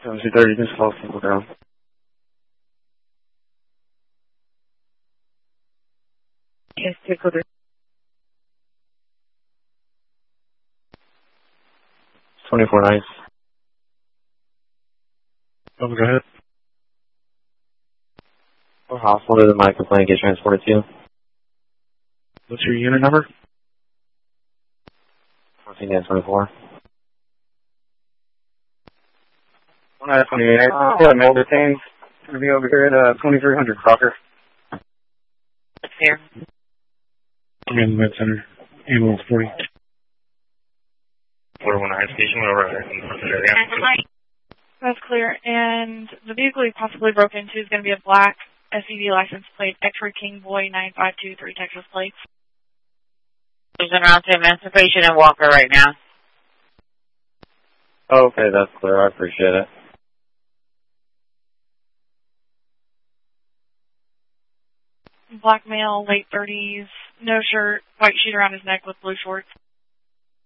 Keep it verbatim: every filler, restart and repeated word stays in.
seventy thirty, just slow people down. Yes, take over. twenty-four nice. Oh, go ahead. Or hospital to my complaint, get transported to. What's your unit number? fourteen twenty-four. one out of twenty-eight. Uh, yeah, male detained. Gonna be over here at uh, twenty-three hundred Crocker. Here. I'm in the med center. Ambulance forty. forty-one High Station, over area. That's clear. And the vehicle you possibly broke into is going to be a black S U V license plate, X-Ray King Boy nine five two three Texas plates. He's around to Emancipation and Walker right now. Okay, that's clear. I appreciate it. Black male, late thirties, no shirt, white sheet around his neck with blue shorts.